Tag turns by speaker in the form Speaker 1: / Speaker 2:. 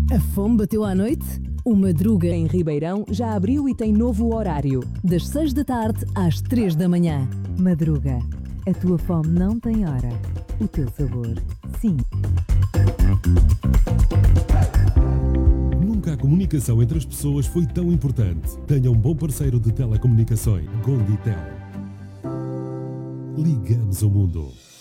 Speaker 1: A fome bateu à noite? O Madruga
Speaker 2: Em Ribeirão já abriu e tem novo horário.
Speaker 1: das 6 da tarde às 3 da manhã.
Speaker 3: Madruga. A tua fome não tem hora. O teu sabor, sim.
Speaker 4: Nunca a comunicação entre as pessoas foi tão importante. Tenha um bom parceiro de telecomunicações. Gonditel. Ligamos o mundo.